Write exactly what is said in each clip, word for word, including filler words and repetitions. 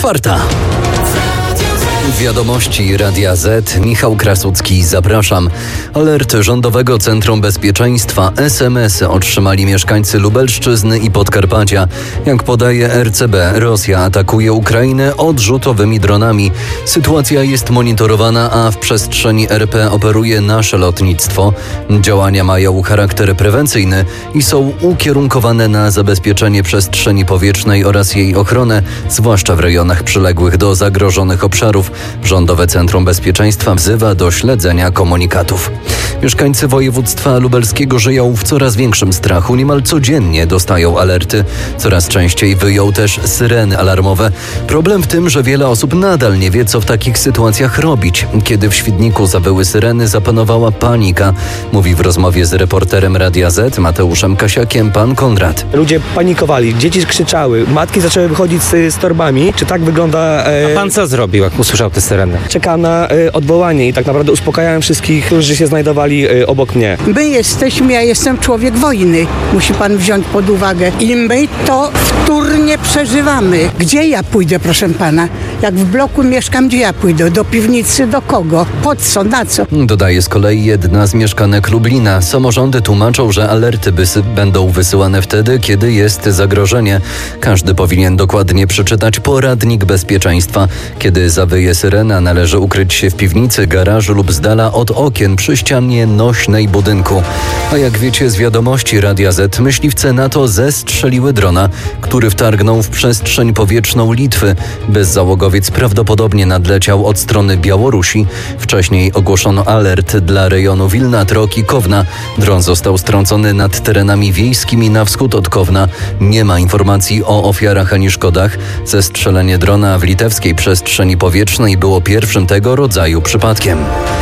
Czwarta. Wiadomości Radia Z. Michał Krasucki, zapraszam. Alert Rządowego Centrum Bezpieczeństwa. es em esy otrzymali mieszkańcy Lubelszczyzny i Podkarpacia. Jak podaje er ce be, Rosja atakuje Ukrainę odrzutowymi dronami. Sytuacja jest monitorowana, a w przestrzeni er pe operuje nasze lotnictwo. Działania mają charakter prewencyjny i są ukierunkowane na zabezpieczenie przestrzeni powietrznej oraz jej ochronę, zwłaszcza w rejonach przyległych do zagrożonych obszarów. Rządowe Centrum Bezpieczeństwa wzywa do śledzenia komunikatów. Mieszkańcy województwa lubelskiego żyją w coraz większym strachu. Niemal codziennie dostają alerty. Coraz częściej wyją też syreny alarmowe. Problem w tym, że wiele osób nadal nie wie, co w takich sytuacjach robić. Kiedy w Świdniku zawyły syreny, zapanowała panika. Mówi w rozmowie z reporterem Radia Z Mateuszem Kasiakiem pan Konrad. Ludzie panikowali, dzieci krzyczały, matki zaczęły wychodzić z, z torbami. Czy tak wygląda... E... A pan co zrobił, jak usłyszał te syreny? Czekam na e, odwołanie i tak naprawdę uspokajałem wszystkich, którzy się znajdowali e, obok mnie. My jesteśmy, ja jestem człowiek wojny, musi pan wziąć pod uwagę. I my to wtórnie przeżywamy. Gdzie ja pójdę, proszę pana? Jak w bloku mieszkam, gdzie ja pójdę? Do piwnicy, do kogo? Po co, na co? Dodaje z kolei jedna z mieszkanek Lublina. Samorządy tłumaczą, że alerty bysy będą wysyłane wtedy, kiedy jest zagrożenie. Każdy powinien dokładnie przeczytać poradnik bezpieczeństwa. Kiedy zawyje syrena, należy ukryć się w piwnicy, garażu lub z dala od okien przy ścianie nośnej budynku. A jak wiecie z wiadomości Radia Z, myśliwce NATO zestrzeliły drona, który wtargnął w przestrzeń powietrzną Litwy. Bezzałogowiec prawdopodobnie nadleciał od strony Białorusi. Wcześniej ogłoszono alert dla rejonu Wilna, Trok i Kowna. Dron został strącony nad terenami wiejskimi na wschód od Kowna. Nie ma informacji o ofiarach ani szkodach. Zestrzelenie drona w litewskiej przestrzeni powietrznej było pierwszym tego rodzaju przypadkiem.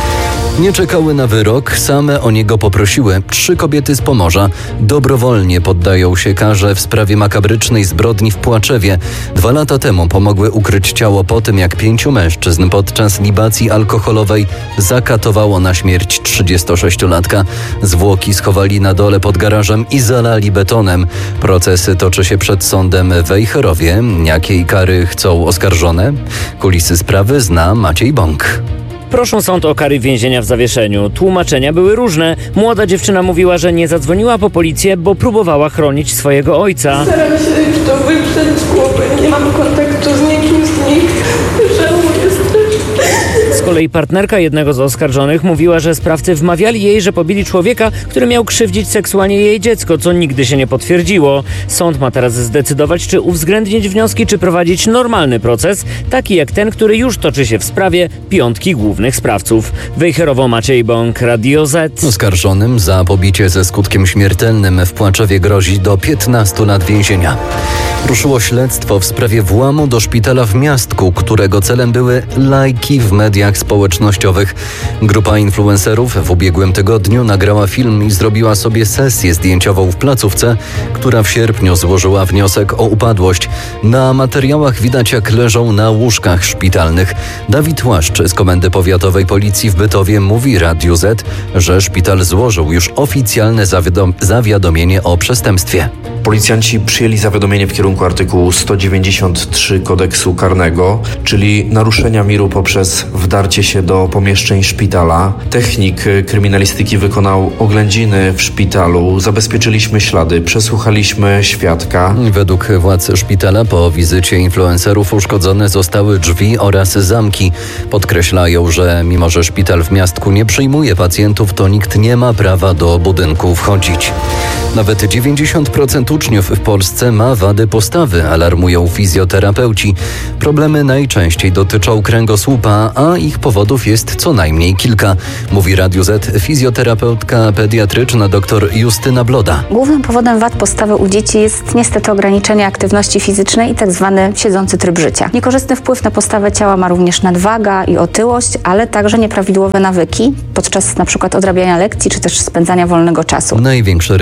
Nie czekały na wyrok, same o niego poprosiły. Trzy kobiety z Pomorza dobrowolnie poddają się karze w sprawie makabrycznej zbrodni w Płaczewie. Dwa lata temu pomogły ukryć ciało po tym, jak pięciu mężczyzn podczas libacji alkoholowej zakatowało na śmierć trzydziestosześciolatka. Zwłoki schowali na dole pod garażem i zalali betonem. Proces toczy się przed sądem w Wejherowie. Jakiej kary chcą oskarżone? Kulisy sprawy zna Maciej Bąk. Proszą sąd o kary więzienia w zawieszeniu. Tłumaczenia były różne. Młoda dziewczyna mówiła, że nie zadzwoniła po policję, bo próbowała chronić swojego ojca. Staram się już to wyprzeć z głowy. Nie mam kontaktu z nikim z nich. Żałuję strasznie. Z kolei partnerka jednego z oskarżonych mówiła, że sprawcy wmawiali jej, że pobili człowieka, który miał krzywdzić seksualnie jej dziecko, co nigdy się nie potwierdziło. Sąd ma teraz zdecydować, czy uwzględnić wnioski, czy prowadzić normalny proces, taki jak ten, który już toczy się w sprawie piątki głównych sprawców. Wejherowo, Maciej Bąk, Radio Z. Oskarżonym za pobicie ze skutkiem śmiertelnym w Płaczewie grozi do piętnastu lat więzienia. Ruszyło śledztwo w sprawie włamu do szpitala w Miastku, którego celem były lajki w mediach społecznościowych. Grupa influencerów w ubiegłym tygodniu nagrała film i zrobiła sobie sesję zdjęciową w placówce, która w sierpniu złożyła wniosek o upadłość. Na materiałach widać, jak leżą na łóżkach szpitalnych. Dawid Łaszcz z Komendy Powiatowej Policji w Bytowie mówi Radiu Z, że szpital złożył już oficjalne zawiadom- zawiadomienie o przestępstwie. Policjanci przyjęli zawiadomienie w kierunku artykułu sto dziewięćdziesiąt trzy kodeksu karnego, czyli naruszenia miru poprzez wdarcie się do pomieszczeń szpitala. Technik kryminalistyki wykonał oględziny w szpitalu, zabezpieczyliśmy ślady, przesłuchaliśmy świadka. Według władz szpitala po wizycie influencerów uszkodzone zostały drzwi oraz zamki. Podkreślają, że mimo że szpital w Miastku nie przyjmuje pacjentów, to nikt nie ma prawa do budynku wchodzić. Nawet dziewięćdziesiąt procent uczniów w Polsce ma wady postawy, alarmują fizjoterapeuci. Problemy najczęściej dotyczą kręgosłupa, a ich powodów jest co najmniej kilka, mówi Radiu Z fizjoterapeutka pediatryczna dr Justyna Bloda. Głównym powodem wad postawy u dzieci jest niestety ograniczenie aktywności fizycznej i tak zwany siedzący tryb życia. Niekorzystny wpływ na postawę ciała ma również nadwaga i otyłość, ale także nieprawidłowe nawyki podczas na przykład odrabiania lekcji czy też spędzania wolnego czasu. Największe ryzyko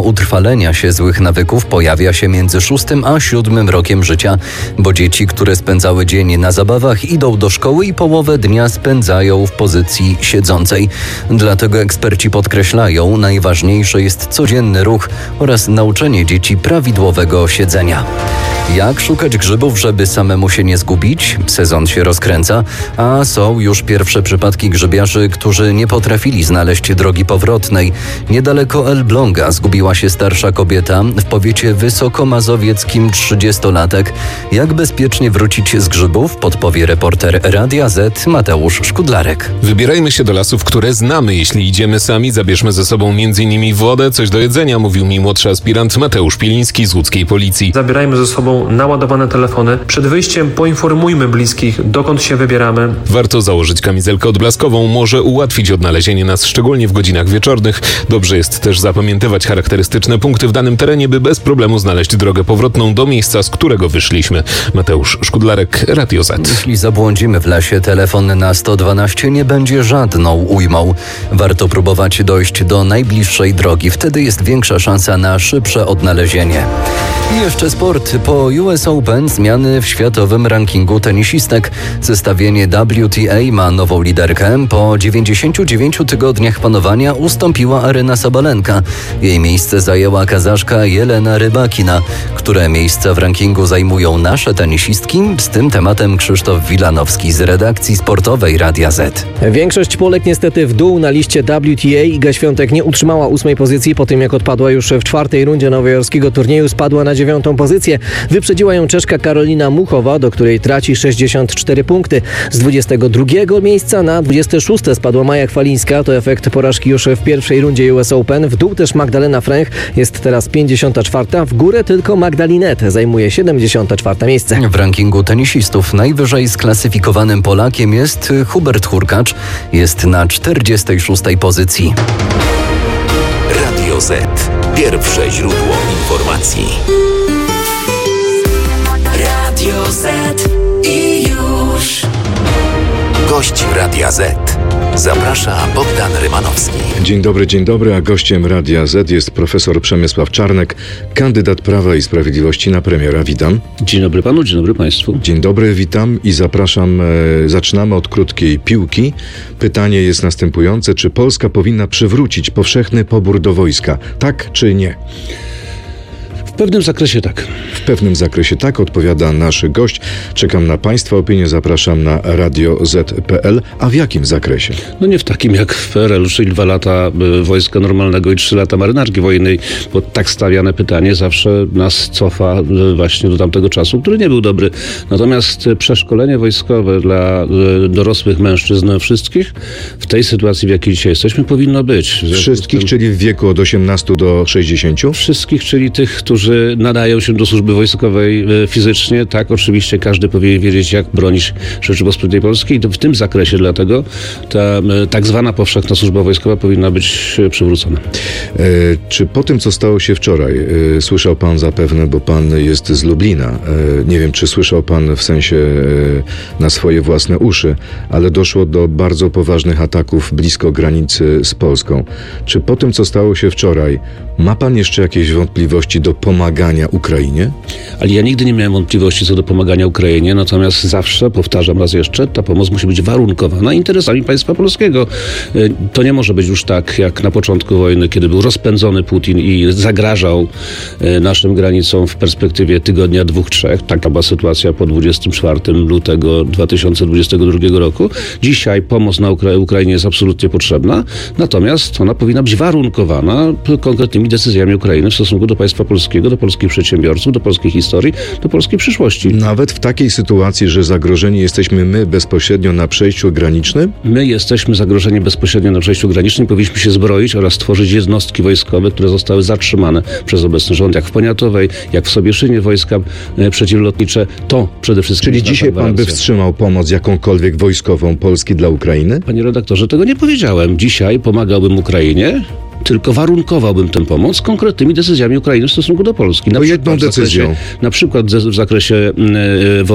utrwalenia się złych nawyków pojawia się między szóstym a siódmym rokiem życia, bo dzieci, które spędzały dzień na zabawach, idą do szkoły i połowę dnia spędzają w pozycji siedzącej. Dlatego eksperci podkreślają, najważniejsze jest codzienny ruch oraz nauczenie dzieci prawidłowego siedzenia. Jak szukać grzybów, żeby samemu się nie zgubić? Sezon się rozkręca, a są już pierwsze przypadki grzybiarzy, którzy nie potrafili znaleźć drogi powrotnej. Niedaleko Elbląga zgubiła się starsza kobieta, w powiecie wysokomazowieckim trzydziestolatek. Jak bezpiecznie wrócić z grzybów, podpowie reporter Radia Z Mateusz Szkudlarek. Wybierajmy się do lasów, które znamy. Jeśli idziemy sami, zabierzmy ze sobą między innymi wodę, coś do jedzenia, mówił mi młodszy aspirant Mateusz Piliński z łódzkiej policji. Zabierajmy ze sobą naładowane telefony. Przed wyjściem poinformujmy bliskich, dokąd się wybieramy. Warto założyć kamizelkę odblaskową, może ułatwić odnalezienie nas, szczególnie w godzinach wieczornych. Dobrze jest też zapamiętywać charakterystyczne punkty w danym terenie, by bez problemu znaleźć drogę powrotną do miejsca, z którego wyszliśmy. Mateusz Szkudlarek, Radio Z. Jeśli zabłądzimy w lesie, telefon na sto dwanaście nie będzie żadną ujmą. Warto próbować dojść do najbliższej drogi. Wtedy jest większa szansa na szybsze odnalezienie. I jeszcze sport. Po U S Open zmiany w światowym rankingu tenisistek. Zestawienie W T A ma nową liderkę. Po dziewięćdziesięciu dziewięciu tygodniach panowania ustąpiła Aryna Sabalenka. Jej miejsce zajęła Kazaszka Jelena Rybakina. Które miejsca w rankingu zajmują nasze tenisistki? Z tym tematem Krzysztof Wilanowski z redakcji sportowej Radia Z. Większość Polek niestety w dół na liście W T A. Iga Świątek nie utrzymała ósmej pozycji po tym, jak odpadła już w czwartej rundzie nowojorskiego turnieju. Spadła na dziewiątą pozycję. Wyprzedziła ją Czeszka Karolina Muchowa, do której traci sześćdziesiąt cztery punkty. Z dwudziestego drugiego miejsca na dwudzieste szóste spadła Maja Chwalińska. To efekt porażki już w pierwszej rundzie U S Open. W dół też Magdalena Fręch jest teraz pięćdziesiąta czwarta. W górę tylko Magdalinette zajmuje siedemdziesiąte czwarte miejsce. W rankingu tenisistów najwyżej sklasyfikowanym Polakiem jest Hubert Hurkacz. Jest na czterdziestej szóstej pozycji. Radio Z. Pierwsze źródło informacji. Radio Z i już. Gość Radia Z. Zaprasza Bogdan Rymanowski. Dzień dobry, dzień dobry, a gościem Radia Z jest profesor Przemysław Czarnek, kandydat Prawa i Sprawiedliwości na premiera. Witam. Dzień dobry panu, dzień dobry państwu. Dzień dobry, witam i zapraszam. E, zaczynamy od krótkiej piłki. Pytanie jest następujące. Czy Polska powinna przywrócić powszechny pobór do wojska? Tak czy nie? W pewnym zakresie tak. W pewnym zakresie tak, odpowiada nasz gość. Czekam na Państwa opinię, zapraszam na radio zet kropka pe el. A w jakim zakresie? No nie w takim jak w P R L u, czyli dwa lata wojska normalnego i trzy lata marynarki wojennej, bo tak stawiane pytanie zawsze nas cofa właśnie do tamtego czasu, który nie był dobry. Natomiast przeszkolenie wojskowe dla dorosłych mężczyzn wszystkich w tej sytuacji, w jakiej dzisiaj jesteśmy, powinno być. Wszystkich, tym, czyli w wieku od osiemnastu do sześćdziesięciu? Wszystkich, czyli tych, którzy nadają się do służby wojskowej fizycznie. Tak, oczywiście każdy powinien wiedzieć, jak bronić Rzeczypospolitej Polskiej. I to w tym zakresie dlatego ta tak zwana powszechna służba wojskowa powinna być przywrócona. E, czy po tym, co stało się wczoraj, e, słyszał pan zapewne, bo pan jest z Lublina, e, nie wiem, czy słyszał pan w sensie e, na swoje własne uszy, ale doszło do bardzo poważnych ataków blisko granicy z Polską. Czy po tym, co stało się wczoraj, ma pan jeszcze jakieś wątpliwości do pomagania Ukrainie? Ale ja nigdy nie miałem wątpliwości co do pomagania Ukrainie, natomiast zawsze, powtarzam raz jeszcze, ta pomoc musi być warunkowana interesami państwa polskiego. To nie może być już tak, jak na początku wojny, kiedy był rozpędzony Putin i zagrażał naszym granicom w perspektywie tygodnia, dwóch, trzech. Taka była sytuacja po dwudziestego czwartego lutego dwa tysiące dwudziestego drugiego roku. Dzisiaj pomoc na Ukra- Ukrainie jest absolutnie potrzebna, natomiast ona powinna być warunkowana konkretnymi decyzjami Ukrainy w stosunku do państwa polskiego, do polskich przedsiębiorców, do polskiej historii, do polskiej przyszłości. Nawet w takiej sytuacji, że zagrożeni jesteśmy my bezpośrednio na przejściu granicznym? My jesteśmy zagrożeni bezpośrednio na przejściu granicznym. Powinniśmy się zbroić oraz stworzyć jednostki wojskowe, które zostały zatrzymane przez obecny rząd, jak w Poniatowej, jak w Sobieszynie wojska e, przeciwlotnicze. To przede wszystkim. Czyli dzisiaj pan by wstrzymał pomoc jakąkolwiek wojskową Polski dla Ukrainy? Panie redaktorze, tego nie powiedziałem. Dzisiaj pomagałbym Ukrainie, tylko warunkowałbym tę pomoc konkretnymi decyzjami Ukrainy w stosunku do Polski. Na jedną decyzją. Na przykład w zakresie, w zakresie